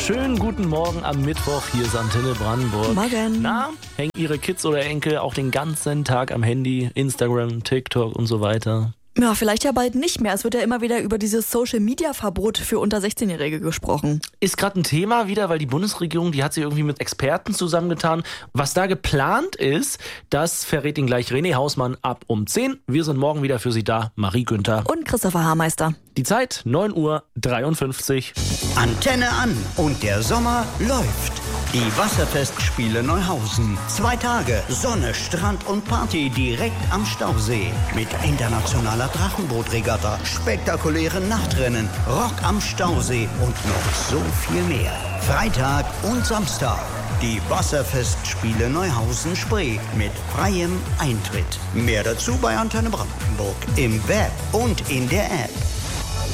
Schönen guten Morgen am Mittwoch, hier ist Antenne Brandenburg. Morgen. Na, hängen Ihre Kids oder Enkel auch den ganzen Tag am Handy, Instagram, TikTok und so weiter? Ja, vielleicht ja bald nicht mehr. Es wird ja immer wieder über dieses Social-Media-Verbot für unter 16-Jährige gesprochen. Ist gerade ein Thema wieder, weil die Bundesregierung, die hat sich irgendwie mit Experten zusammengetan. Was da geplant ist, das verrät Ihnen gleich René Hausmann ab um 10. Wir sind morgen wieder für Sie da, Marie Günther. Und Christopher Haarmeister. Die Zeit 9:53 Uhr. Antenne an und der Sommer läuft. Die Wasserfestspiele Neuhausen. 2 Tage Sonne, Strand und Party direkt am Stausee. Mit internationaler Drachenbootregatta, spektakulären Nachtrennen, Rock am Stausee und noch so viel mehr. Freitag und Samstag. Die Wasserfestspiele Neuhausen-Spree mit freiem Eintritt. Mehr dazu bei Antenne Brandenburg im Web und in der App.